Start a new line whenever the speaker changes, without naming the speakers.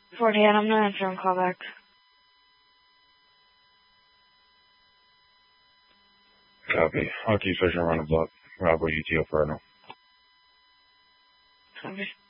48, I'm not answering call back.
Copy. I'll keep searching around the block. Bravo UTO Fresno.
Copy.